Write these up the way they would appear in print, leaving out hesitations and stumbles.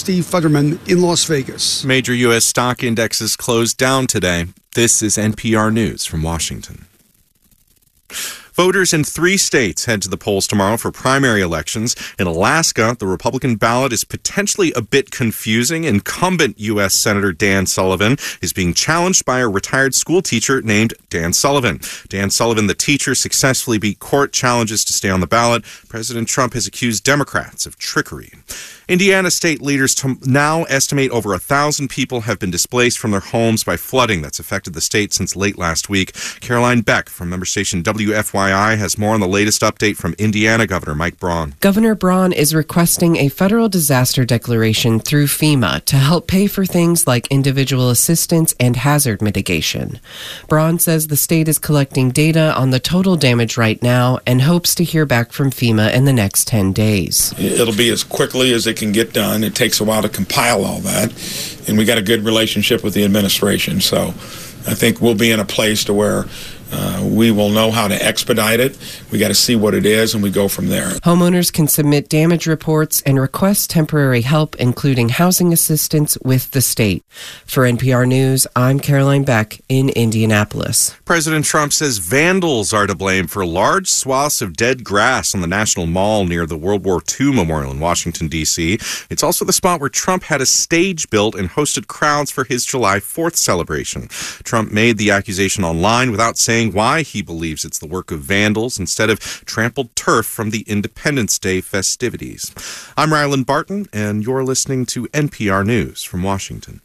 Steve Futterman in Las Vegas. Major U.S. stock indexes closed down today. This is NPR News from Washington. Voters in 3 states head to the polls tomorrow for primary elections. In Alaska, the Republican ballot is potentially a bit confusing. Incumbent U.S. Senator Dan Sullivan is being challenged by a retired school teacher named Dan Sullivan. Dan Sullivan, the teacher, successfully beat court challenges to stay on the ballot. President Trump has accused Democrats of trickery. Indiana state leaders now estimate over 1,000 people have been displaced from their homes by flooding that's affected the state since late last week. Caroline Beck from member station WFYI has more on the latest update from Indiana Governor Mike Braun. Governor Braun is requesting a federal disaster declaration through FEMA to help pay for things like individual assistance and hazard mitigation. Braun says the state is collecting data on the total damage right now and hopes to hear back from FEMA in the next 10 days. It'll be as quickly as it can get done. It takes a while to compile all that, and we got a good relationship with the administration, so I think we'll be in a place to where we will know how to expedite it. We got to see what it is, and we go from there. Homeowners can submit damage reports and request temporary help, including housing assistance, with the state. For NPR News, I'm Caroline Beck in Indianapolis. President Trump says vandals are to blame for large swaths of dead grass on the National Mall near the World War II Memorial in Washington, D.C. It's also the spot where Trump had a stage built and hosted crowds for his July 4th celebration. Trump made the accusation online without saying why he believes it's the work of vandals instead of trampled turf from the Independence Day festivities. I'm Ryland Barton, and you're listening to NPR News from Washington.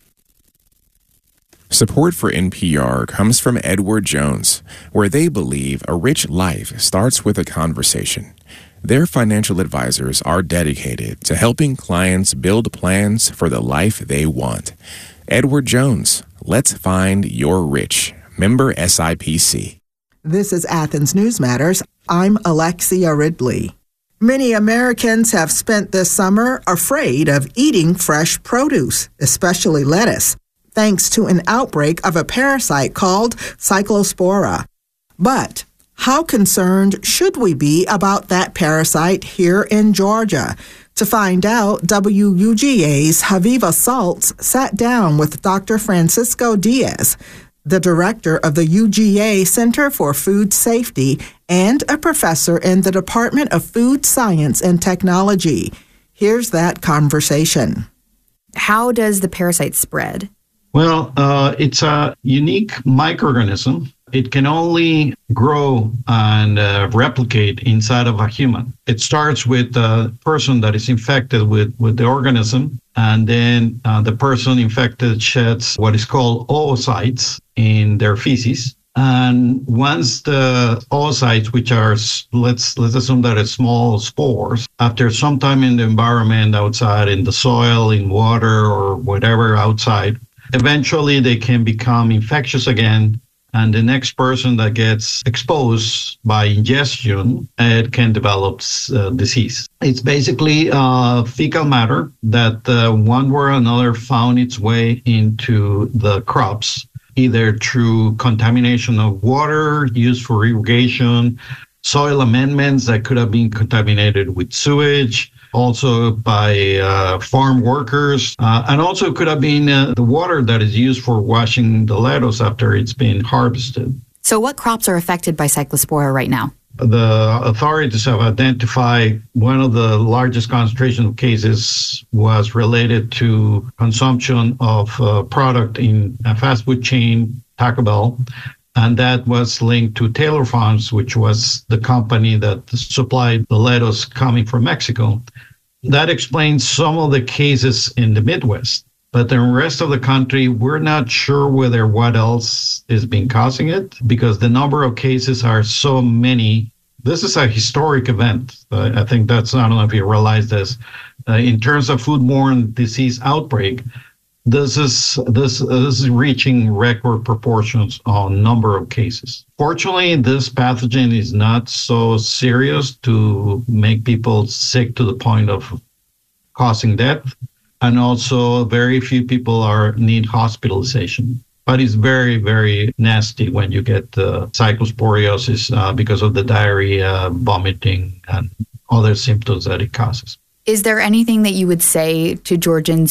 Support for NPR comes from Edward Jones, where they believe a rich life starts with a conversation. Their financial advisors are dedicated to helping clients build plans for the life they want. Edward Jones, let's find your rich. Member SIPC. This is Athens News Matters. I'm Alexia Ridley. Many Americans have spent this summer afraid of eating fresh produce, especially lettuce, thanks to an outbreak of a parasite called Cyclospora. But how concerned should we be about that parasite here in Georgia? To find out, WUGA's Haviva Saltz sat down with Dr. Francisco Diaz, the director of the UGA Center for Food Safety and a professor in the Department of Food Science and Technology. Here's that conversation. How does the parasite spread? Well, it's a unique microorganism. It can only grow and replicate inside of a human. It starts with a person that is infected with the organism, and then the person infected sheds what is called oocytes in their feces. And once the oocytes, which are, let's assume that it's small spores, after some time in the environment outside, in the soil, in water, or whatever outside, eventually they can become infectious again. And the next person that gets exposed by ingestion, it can develop disease. It's basically fecal matter that one way or another found its way into the crops, either through contamination of water used for irrigation, soil amendments that could have been contaminated with sewage, also by farm workers, and also could have been the water that is used for washing the lettuce after it's been harvested. So what crops are affected by Cyclospora right now? The authorities have identified one of the largest concentration of cases was related to consumption of product in a fast food chain, Taco Bell, and that was linked to Taylor Farms, which was the company that supplied the lettuce coming from Mexico. That explains some of the cases in the Midwest. But the rest of the country, we're not sure whether what else is been causing it, because the number of cases are so many. This is a historic event. I think I don't know if you realize this. In terms of foodborne disease outbreak, this is reaching record proportions on number of cases. Fortunately, this pathogen is not so serious to make people sick to the point of causing death. And also very few people need hospitalization. But it's very, very nasty when you get cyclosporiosis because of the diarrhea, vomiting, and other symptoms that it causes. Is there anything that you would say to Georgians